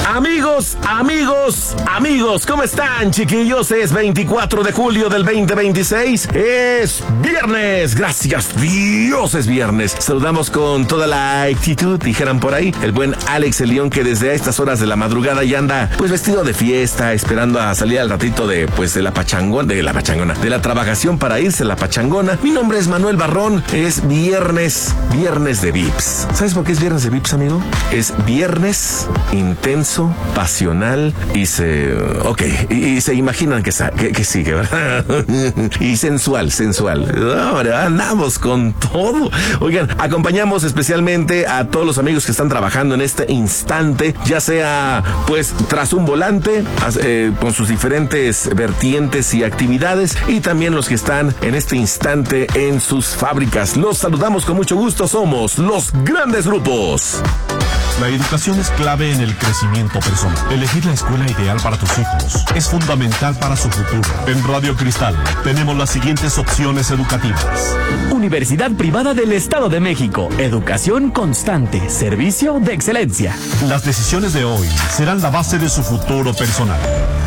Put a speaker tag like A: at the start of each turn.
A: Amigos, ¿cómo están, chiquillos? Es 24 de julio del 2026. Es viernes. Gracias, Dios, es viernes. Saludamos con toda la actitud, dijeran por ahí. El buen Alex el León, que desde estas horas de la madrugada ya anda, pues, vestido de fiesta, esperando a salir al ratito de la trabajación para irse a la pachangona. Mi nombre es Manuel Barrón. Es viernes de Vips. ¿Sabes por qué es viernes de Vips, amigo? Es viernes intenso, pasional y se imaginan que sigue, ¿verdad? Y sensual. Ahora andamos con todo. Oigan, acompañamos especialmente a todos los amigos que están trabajando en este instante, ya sea pues tras un volante, con sus diferentes vertientes y actividades, y también los que están en este instante en sus fábricas. Los saludamos con mucho gusto. Somos los Grandes Grupos.
B: La educación es clave en el crecimiento personal. Elegir la escuela ideal para tus hijos es fundamental para su futuro. En Radio Cristal tenemos las siguientes opciones educativas.
C: Universidad Privada del Estado de México. Educación constante. Servicio de excelencia.
B: Las decisiones de hoy serán la base de su futuro personal.